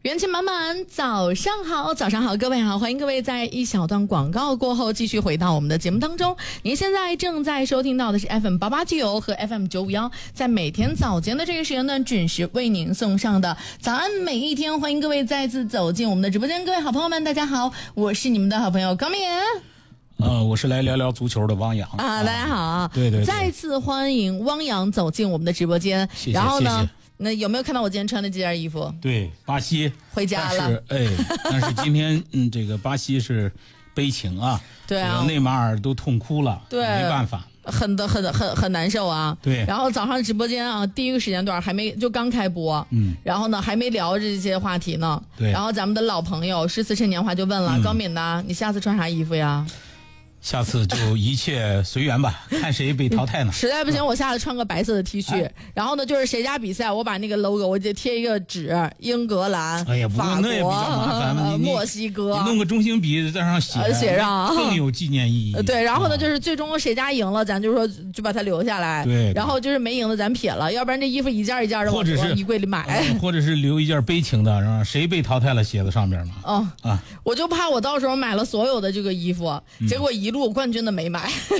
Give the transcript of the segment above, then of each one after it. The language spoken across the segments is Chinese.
元气满满，早上好，早上好，各位好，欢迎各位在一小段广告过后继续回到我们的节目当中。您现在正在收听到的是 FM889 和 FM951，在每天早间的这个时间段准时为您送上的早安每一天。欢迎各位再次走进我们的直播间，各位好朋友们，大家好，我是你们的好朋友高敏。 我是来聊聊足球的汪洋大家好， 对， 再次欢迎汪洋走进我们的直播间。 谢谢， 然后呢？ 谢谢。 那有没有看到我今天穿的这件衣服？ 对，巴西回家了。 但是今天这个巴西是悲情啊， 对啊， 这个内马尔都痛哭了， 对， 没办法， 很难受啊。 对， 然后早上直播间啊，第一个时间段还没就刚开播，然后呢还没聊这些话题呢。 对， 然后咱们的老朋友诗词趁年华就问了，高敏呐，你下次穿啥衣服呀？ 下次就一切随缘吧，看谁被淘汰呢。 实在不行，我下次穿个白色的 T 恤，然后呢，就是谁家比赛，我把那个 logo 我就贴一个纸，英格兰、法国、墨西哥， 你弄个中性笔在上写上，更有纪念意义。 对，然后呢，就是最终谁家赢了，咱就说就把它留下来。 对， 然后就是没赢的咱撇了，要不然这衣服一件一件的或者是衣柜里买， 或者是留一件悲情的，然后谁被淘汰了写在上面嘛。 我就怕我到时候买了所有的这个衣服，结果一路冠军的没买。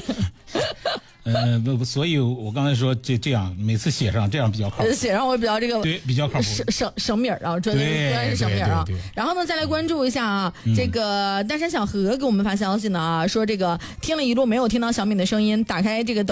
不，所以我刚才说这样每次写上这样比较靠谱， 写上会比较这个对比较靠谱， 省米啊，专业是省米啊。然后呢，再来关注一下啊，这个大山小何给我们发消息呢啊，说这个听了一路没有听到小敏的声音，打开这个